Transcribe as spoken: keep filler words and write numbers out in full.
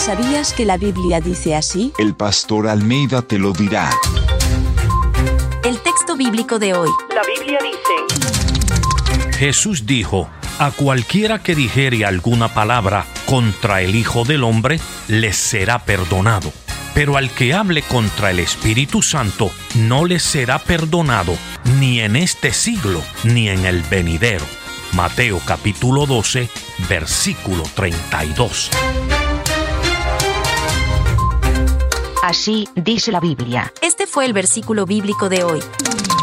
¿Sabías que la Biblia dice así? El pastor Almeida te lo dirá. El texto bíblico de hoy. La Biblia dice: Jesús dijo: a cualquiera que dijere alguna palabra contra el Hijo del Hombre, les será perdonado. Pero al que hable contra el Espíritu Santo, no les será perdonado, ni en este siglo, ni en el venidero. Mateo capítulo doce, versículo treinta y dos. Así dice la Biblia. Este fue el versículo bíblico de hoy.